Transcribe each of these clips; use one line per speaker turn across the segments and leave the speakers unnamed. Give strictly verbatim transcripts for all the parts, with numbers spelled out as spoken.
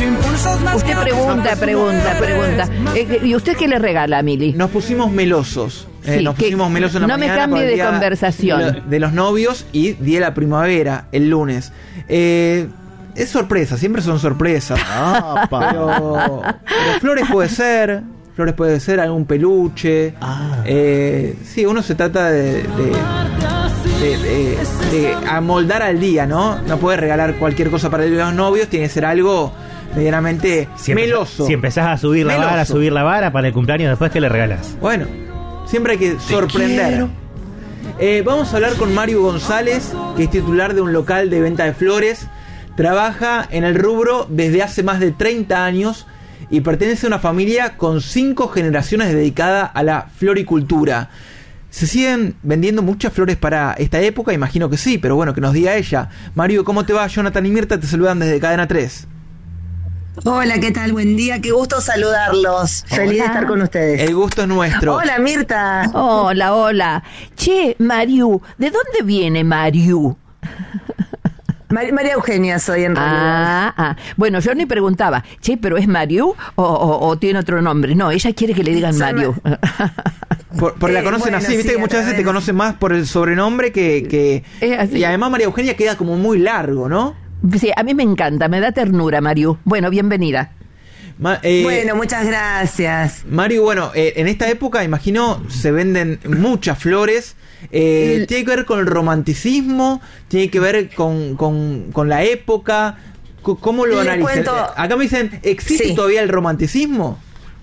Usted pregunta, pregunta, pregunta. Eh, ¿Y usted qué le regala a Mili?
Nos pusimos melosos. Eh,
Sí,
nos
que
pusimos melosos en la
no me
mañana
cambie
por el
de
día
conversación.
De, lo- de los novios y día de la primavera, el lunes. Eh, es sorpresa, siempre son sorpresas. Pero, pero flores puede ser. Flores puede ser algún peluche.
Ah.
Eh, sí, uno se trata de, de, de, de- de amoldar al día, ¿no? No puede regalar cualquier cosa para el día de los novios, tiene que ser algo medianamente
Si empe-
meloso.
Si empezás a subir la
Meloso.
vara, a subir la vara para el cumpleaños, después, ¿qué le regalás?
Bueno, siempre hay que sorprender.
quiero.
Eh, vamos a hablar con Mario González, que es titular de un local de venta de flores. Trabaja en el rubro desde hace más de treinta años y pertenece a una familia con cinco generaciones dedicada a la floricultura. ¿Se siguen vendiendo muchas flores para esta época? Imagino que sí, pero bueno, que nos diga ella. Mario, ¿cómo te va? Jonathan y Mirta te saludan desde Cadena tres.
Hola, ¿qué tal? Buen día, qué gusto saludarlos. Feliz de estar con ustedes.
El gusto es nuestro.
Hola, Mirta.
Hola, hola. Che, Mariu, ¿de dónde viene Mariu?
Mar- María Eugenia soy en realidad.
Ah, ah. Bueno, yo ni preguntaba, che, ¿pero es Mariu o, o- o tiene otro nombre? No, ella quiere que le digan
Soy
Mariu.
Por, por la
Eh,
conocen
bueno,
así, viste
sí,
que muchas
a
veces te
través-
conocen más por el sobrenombre que... que
Es así.
Y además María Eugenia queda como muy largo, ¿no?
Sí, a mí me encanta, me da ternura, Mariu. Bueno, bienvenida.
Ma- eh,
Bueno, muchas gracias.
Mario, bueno, eh, en esta época, imagino, se venden muchas flores. Eh,
El-
¿Tiene que ver con el romanticismo? ¿Tiene que ver con, con, con la época? C- ¿Cómo lo
Le
analizan?
cuento-
Acá me dicen, ¿existe
Sí.
todavía el romanticismo?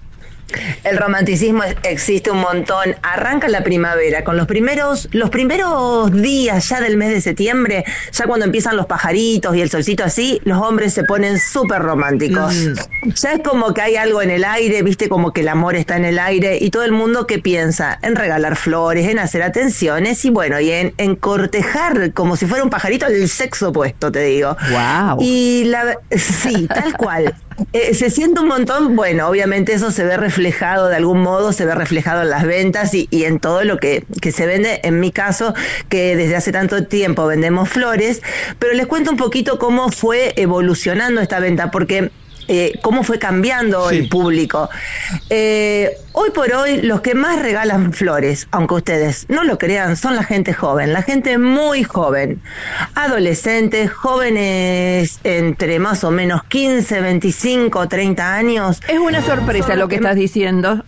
El romanticismo es- existe un montón. Arranca la primavera con los primeros, los primeros días ya del mes de septiembre, ya cuando empiezan los pajaritos y el solcito así, los hombres se ponen súper románticos.
Mm.
Ya es como que hay algo en el aire, viste, como que el amor está en el aire y todo el mundo que piensa en regalar flores, en hacer atenciones y bueno, y en, en cortejar como si fuera un pajarito del sexo opuesto, te digo.
Wow.
Y la, sí, tal cual. Eh, se siente un montón, bueno, obviamente eso se ve reflejado de algún modo, se ve reflejado en las ventas y, y en todo lo que, que se vende, en mi caso, que desde hace tanto tiempo vendemos flores, pero les cuento un poquito cómo fue evolucionando esta venta, porque eh, cómo fue cambiando
Sí.
el público. Eh, hoy por hoy, los que más regalan flores, aunque ustedes no lo crean, son la gente joven, la gente muy joven, adolescentes, jóvenes entre más o menos quince, veinticinco, treinta años,
Es una sorpresa lo que estás diciendo.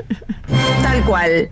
tal cual.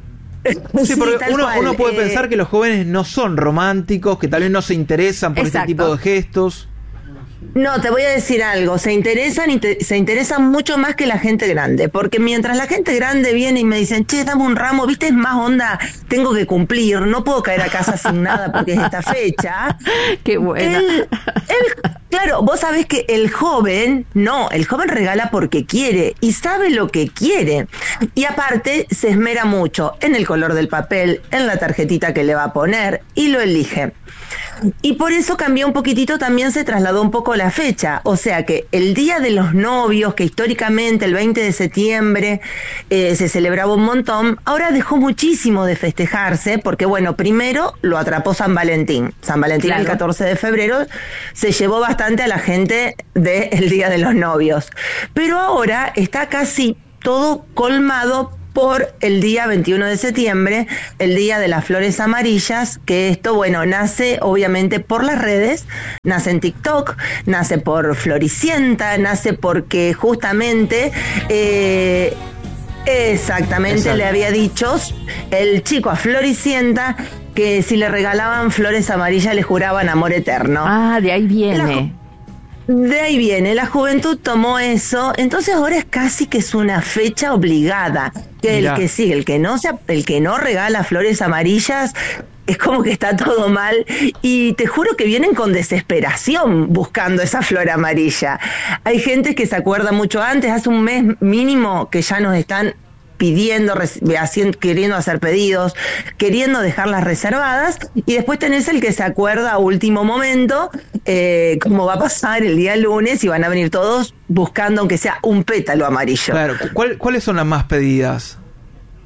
Sí, porque
tal
uno,
cual.
uno puede
Eh,
pensar que los jóvenes no son románticos, que tal vez no se interesan por
Exacto.
este tipo de gestos.
No, te voy a decir algo, se interesan y te- se interesan mucho más que la gente grande, porque mientras la gente grande viene y me dicen, che, dame un ramo, viste, es más onda, tengo que cumplir, no puedo caer a casa sin nada porque es esta fecha.
Qué buena.
El, el- claro, vos sabés que el joven, no, el joven regala porque quiere y sabe lo que quiere. Y aparte se esmera mucho en el color del papel, en la tarjetita que le va a poner y lo elige. Y por eso cambió un poquitito, también se trasladó un poco la fecha. O sea que el Día de los Novios, que históricamente el veinte de septiembre eh, se celebraba un montón, ahora dejó muchísimo de festejarse, porque bueno, primero lo atrapó San Valentín. San Valentín
Claro.
el catorce de febrero se llevó bastante a la gente del Día de los Novios. Pero ahora está casi todo colmado por el día veintiuno de septiembre, el Día de las Flores Amarillas, que esto, bueno, nace obviamente por las redes, nace en TikTok, nace por Floricienta, nace porque justamente... Eh, Exactamente,
Exacto.
le había dicho el chico a Floricienta que si le regalaban flores amarillas le juraban amor eterno.
Ah, de ahí viene.
De ahí viene, la juventud tomó eso, entonces ahora es casi que es una fecha obligada, que
Mirá.
el que sí, el que no se, el que no regala flores amarillas es como que está todo mal y te juro que vienen con desesperación buscando esa flor amarilla. Hay gente que se acuerda mucho antes, hace un mes mínimo que ya nos están pidiendo, res- haciendo, queriendo hacer pedidos, queriendo dejarlas reservadas, y después tenés el que se acuerda a último momento, eh, cómo va a pasar el día lunes y van a venir todos buscando aunque sea un pétalo amarillo.
Claro, ¿cuál- ¿cuáles son las más pedidas?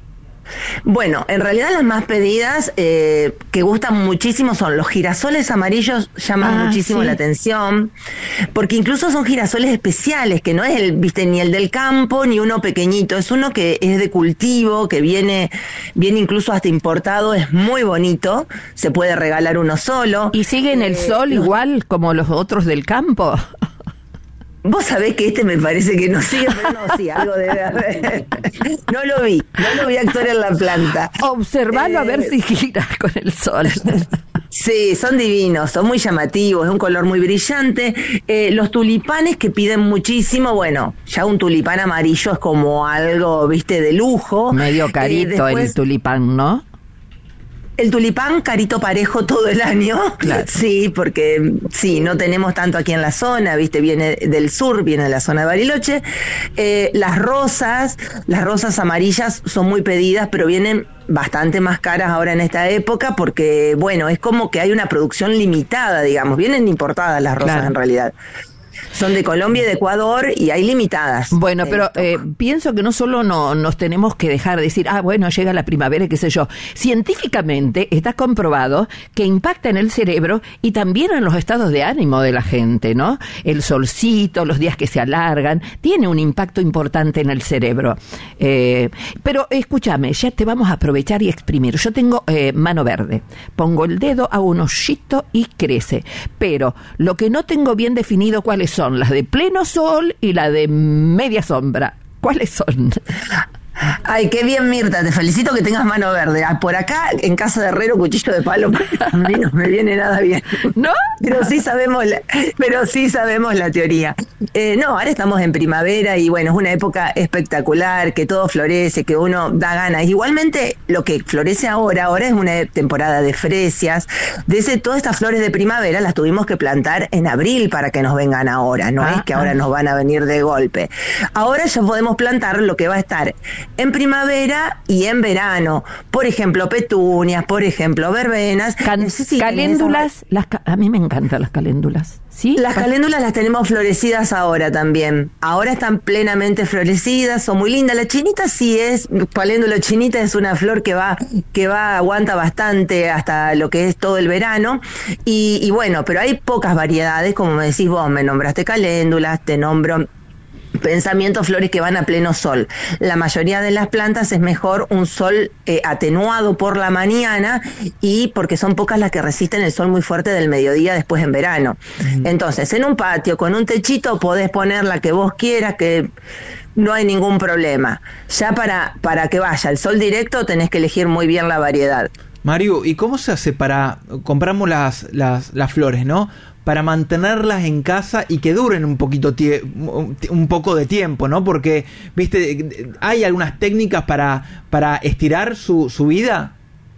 Bueno, en realidad las más pedidas eh, que gustan muchísimo son los girasoles amarillos, llaman
Ah,
muchísimo
sí.
la atención, porque incluso son girasoles especiales, que no es el, viste, ni el del campo ni uno pequeñito, es uno que es de cultivo, que viene, viene incluso hasta importado, es muy bonito, se puede regalar uno solo.
¿Y sigue en el
Eh,
sol
los-
igual como los otros del campo?
Vos sabés que este me parece que no sigue, pero no, sí, algo debe haber. No lo vi, no lo vi actuar en la planta.
Observalo a ver
Eh,
si gira con el sol.
Sí, son divinos, son muy llamativos, es un color muy brillante. Eh, los tulipanes que piden muchísimo, bueno, ya un tulipán amarillo es como algo, viste, de lujo.
Medio
Eh,
carito el
después,
tulipán, ¿no?
el tulipán carito parejo todo el año.
Claro.
Sí, porque sí, no tenemos tanto aquí en la zona, viste, viene del sur, viene de la zona de Bariloche. Eh, las rosas, las rosas amarillas son muy pedidas, pero vienen bastante más caras ahora en esta época porque, bueno, es como que hay una producción limitada, digamos, vienen importadas las rosas
Claro.
en realidad. Son de Colombia y de Ecuador y hay limitadas.
Bueno,
en
pero
stock.
eh, pienso que no solo no, nos tenemos que dejar de decir, ah, bueno, llega la primavera y qué sé yo. Científicamente está comprobado que impacta en el cerebro y también en los estados de ánimo de la gente, ¿no? El solcito, los días que se alargan, tiene un impacto importante en el cerebro. Eh, pero escúchame, ya te vamos a aprovechar y exprimir. Yo tengo eh, mano verde, pongo el dedo a un hoyito y crece, pero lo que no tengo bien definido cuáles son, las de pleno sol y la de media sombra. ¿Cuáles son?
Ay, qué bien, Mirta, te felicito que tengas mano verde. Ah, por acá, en casa de herrero, cuchillo de palo, a mí no me viene nada bien.
¿No?
Pero sí sabemos la, pero sí sabemos la teoría. Eh, no, ahora estamos en primavera y bueno, es una época espectacular, que todo florece, que uno da ganas. Igualmente, lo que florece ahora, ahora es una temporada de fresias. De ese, todas estas flores de primavera las tuvimos que plantar en abril para que nos vengan ahora, no
Ah,
es que ahora
ah.
nos van a venir de golpe. Ahora ya podemos plantar lo que va a estar en primavera y en verano. Por ejemplo, petunias, por ejemplo, verbenas.
Can-
No sé si tenés
caléndulas, las ca- a mí me encantan las caléndulas. ¿Sí?
Las
Pa-
caléndulas las tenemos florecidas ahora también. Ahora están plenamente florecidas, son muy lindas. La chinita sí es, caléndula chinita es una flor que va, que va, aguanta bastante hasta lo que es todo el verano. Y, y bueno, pero hay pocas variedades, como me decís vos, me nombraste caléndulas, te nombro pensamientos, flores que van a pleno sol. La mayoría de las plantas es mejor un sol eh, atenuado por la mañana y porque son pocas las que resisten el sol muy fuerte del mediodía después en verano. Uh-huh. Entonces, en un patio con un techito podés poner la que vos quieras, que no hay ningún problema. Ya para, para que vaya el sol directo tenés que elegir muy bien la variedad.
Mario, ¿y cómo se hace para... compramos las, las, las flores, ¿no? Para mantenerlas en casa y que duren un poquito tie- un poco de tiempo, ¿no? Porque, viste, ¿hay algunas técnicas para, para estirar su, su vida?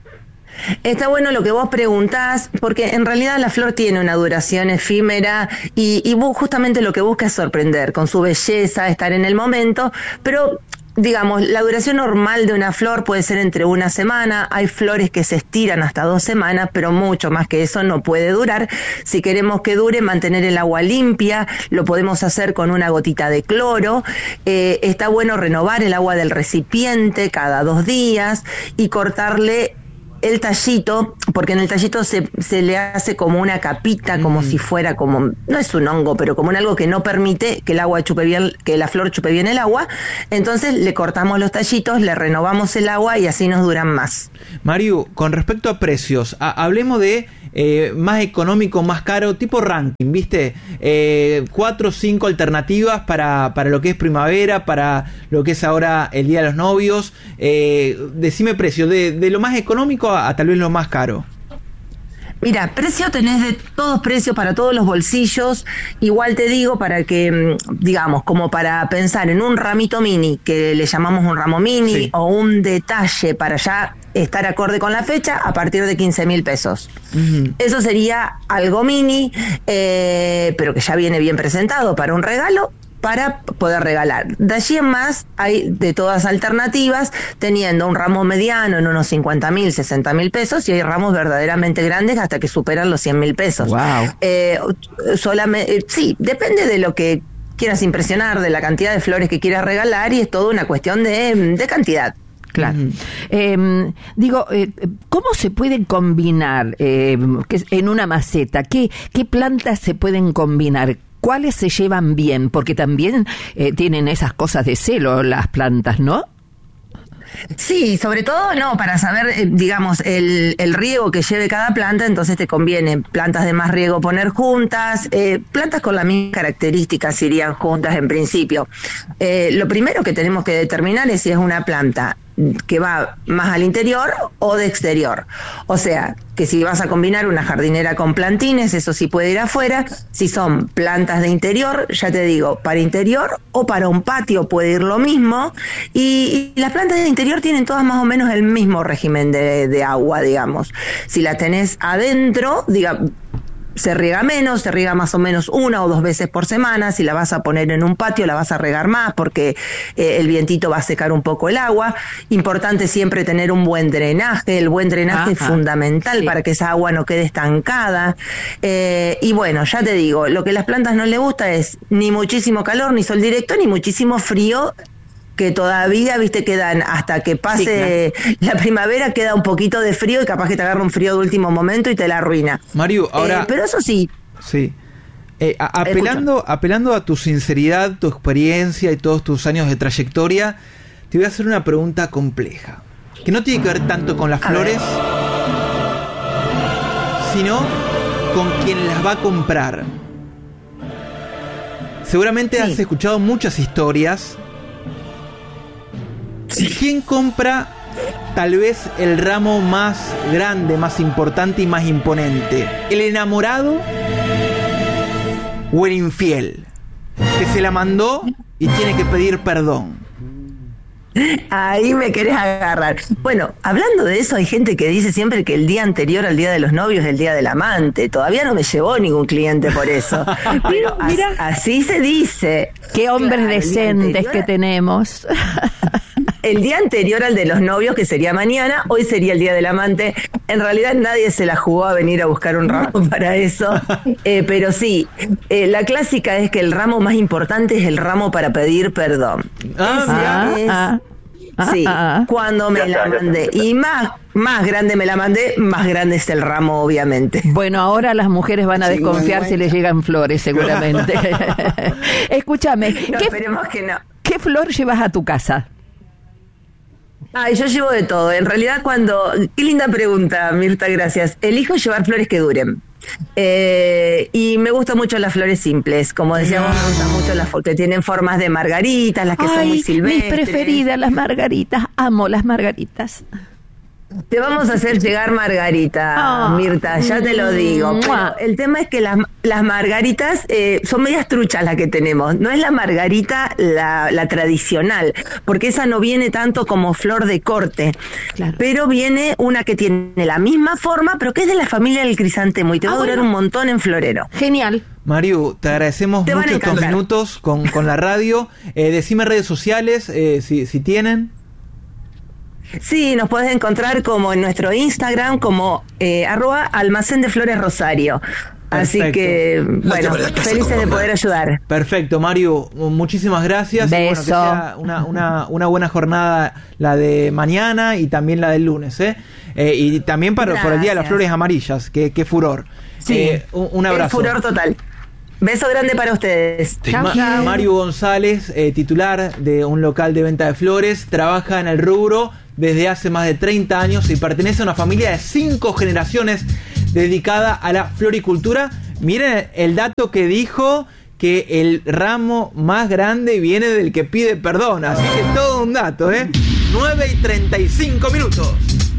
Está bueno lo que vos preguntás, porque en realidad la flor tiene una duración efímera y, y vos justamente lo que busca es sorprender con su belleza, estar en el momento, pero... digamos, la duración normal de una flor puede ser entre una semana, hay flores que se estiran hasta dos semanas, pero mucho más que eso no puede durar. Si queremos que dure, mantener el agua limpia, lo podemos hacer con una gotita de cloro, eh, está bueno renovar el agua del recipiente cada dos días y cortarle el tallito, porque en el tallito se, se le hace como una capita, como mm. si fuera como, no es un hongo, pero como un algo que no permite que el agua chupe bien, que la flor chupe bien el agua. Entonces le cortamos los tallitos, le renovamos el agua y así nos duran más.
Mario, con respecto a precios, a, hablemos de eh, más económico, más caro, tipo ranking, ¿viste? Eh, cuatro o cinco alternativas para, para lo que es primavera, para lo que es ahora el Día de los Novios. Eh, decime precio, de, de lo más económico a, a tal vez lo más caro.
Mira, precio tenés de todos precios para todos los bolsillos. Igual te digo para que, digamos, como para pensar en un ramito mini, que le llamamos un ramo mini, sí, o un detalle para ya estar acorde con la fecha, a partir de quince mil pesos. Uh-huh. Eso sería algo mini, eh, pero que ya viene bien presentado para un regalo, para poder regalar. De allí en más hay de todas alternativas, teniendo un ramo mediano en unos cincuenta mil, sesenta mil pesos, y hay ramos verdaderamente grandes hasta que superan los cien mil pesos.
Wow.
Eh, solamente, sí, depende de lo que quieras impresionar, de la cantidad de flores que quieras regalar, y es toda una cuestión de, de cantidad.
Claro. Mm. Eh, digo, eh, ¿cómo se pueden combinar eh, que en una maceta? ¿Qué, qué plantas se pueden combinar? ¿Cuáles se llevan bien? Porque también eh, tienen esas cosas de celo las plantas, ¿no?
Sí, sobre todo no, para saber, eh, digamos, el, el riego que lleve cada planta, entonces te conviene plantas de más riego poner juntas, eh, plantas con las mismas características irían juntas en principio. Eh, lo primero que tenemos que determinar es si es una planta que va más al interior o de exterior. O sea, que si vas a combinar una jardinera con plantines, eso sí puede ir afuera. Si son plantas de interior, ya te digo, para interior o para un patio puede ir lo mismo. Y, y las plantas de interior tienen todas más o menos el mismo régimen de, de agua, digamos. Si la tenés adentro, digamos, se riega menos, se riega más o menos una o dos veces por semana. Si la vas a poner en un patio, la vas a regar más porque eh, el vientito va a secar un poco el agua. Importante siempre tener un buen drenaje. El buen drenaje Ajá, es fundamental sí. para que esa agua no quede estancada. Eh, y bueno, ya te digo, lo que a las plantas no les gusta es ni muchísimo calor, ni sol directo, ni muchísimo frío, que todavía, viste, quedan hasta que pase sí, claro. la primavera, queda un poquito de frío y capaz que te agarra un frío de último momento y te la arruina.
Mario, ahora...
Eh, pero eso sí.
Sí. Eh, a, apelando, apelando a tu sinceridad, tu experiencia y todos tus años de trayectoria, te voy a hacer una pregunta compleja, que no tiene que ver tanto con las a flores, ver. sino con quien las va a comprar. Seguramente sí. has escuchado muchas historias. ¿Quién compra tal vez el ramo más grande, más importante y más imponente? ¿El enamorado o el infiel? Que se la mandó y tiene que pedir perdón.
Ahí me querés agarrar. Bueno, hablando de eso, hay gente que dice siempre que el día anterior al Día de los Novios es el Día del Amante. Todavía no me llevó ningún cliente por eso. Pero mira, as, así se dice.
Qué hombres claro, decentes que tenemos.
El día anterior al de los novios, que sería mañana, hoy sería el Día del Amante. En realidad nadie se la jugó a venir a buscar un ramo para eso. Eh, pero sí, eh, la clásica es que el ramo más importante es el ramo para pedir perdón.
Ah,
es,
ah, ah,
sí,
ah, ah.
cuando me la mandé. Y más, más grande me la mandé, más grande es el ramo, obviamente.
Bueno, ahora las mujeres van a sí, desconfiar bueno, si les llegan flores, seguramente. Escúchame,
no,
¿qué,
esperemos que no.
¿qué flor llevas a tu casa?
Ay, yo llevo de todo. En realidad, cuando... Qué linda pregunta, Mirta, gracias. Elijo llevar flores que duren. Eh, y me gustan mucho las flores simples. Como decíamos, me gustan mucho las que tienen formas de margaritas, las que
Ay,
son muy silvestres.
Mis preferidas, las margaritas. Amo las margaritas.
Te vamos a hacer llegar margarita, oh, Mirta, ya te lo digo. Pero el tema es que las, las margaritas eh, son medias truchas las que tenemos. No es la margarita la, la tradicional, porque esa no viene tanto como flor de corte. Claro. Pero viene una que tiene la misma forma, pero que es de la familia del crisantemo y te ah, va a durar bueno. un montón en florero.
Genial.
Mario, te agradecemos te mucho estos minutos con, con la radio. Eh, decime redes sociales, eh, si, si tienen.
Sí, nos podés encontrar como en nuestro Instagram, como eh, arroba almacén de flores Rosario. Así Perfecto. que, bueno, felices de poder ayudar.
Perfecto, Mario, muchísimas gracias.
Beso.
Y bueno, que sea una, una, una buena jornada la de mañana y también la del lunes, ¿eh? eh y también para, por el Día de las Flores Amarillas, que, que furor.
Sí,
eh, un, un abrazo.
Furor total. Beso grande para ustedes.
Chau, Ma- chau. Mario González, eh, titular de un local de venta de flores, trabaja en el rubro desde hace más de treinta años y pertenece a una familia de cinco generaciones dedicada a la floricultura. Miren el dato que dijo, que el ramo más grande viene del que pide perdón. Así que todo un dato, ¿eh? nueve y treinta y cinco minutos.